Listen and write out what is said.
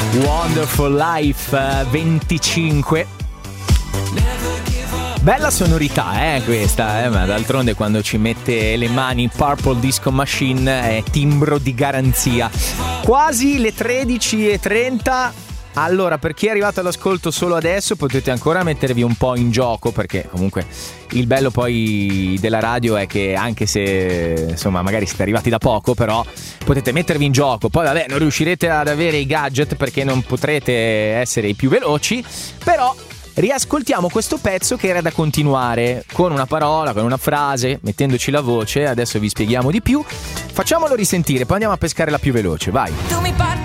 Wonderful Life 25. Bella sonorità questa, ma d'altronde quando ci mette le mani Purple Disco Machine è timbro di garanzia. Quasi le 13:30. Allora, per chi è arrivato all'ascolto solo adesso, potete ancora mettervi un po' in gioco, perché comunque il bello poi della radio è che anche se insomma magari siete arrivati da poco, però potete mettervi in gioco. Poi vabbè, non riuscirete ad avere i gadget perché non potrete essere i più veloci, però riascoltiamo questo pezzo che era da continuare con una parola, con una frase, mettendoci la voce. Adesso vi spieghiamo di più. Facciamolo risentire, poi andiamo a pescare la più veloce, vai. Tu mi porti